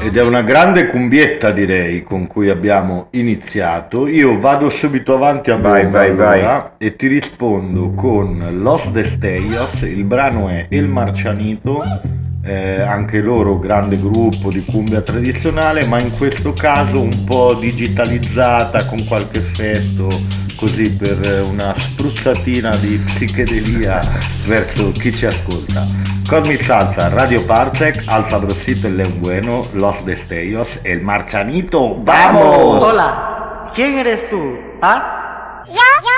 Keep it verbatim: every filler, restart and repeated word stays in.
Ed è una grande cumbietta, direi, con cui abbiamo iniziato. Io vado subito avanti a Vai, bomba, vai, allora, vai. e ti rispondo con Los Destellos. Il brano è El Marcianito, eh, anche loro grande gruppo di cumbia tradizionale, ma in questo caso un po' digitalizzata, con qualche effetto così per una spruzzatina di psichedelia verso chi ci ascolta. Con mi salsa Radio Parsec, Al Sabrosito, El León Bueno, Los Destellos, El Marcianito. ¡Vamos! Hola, ¿quién eres tú? ¿Ah? Yo, yo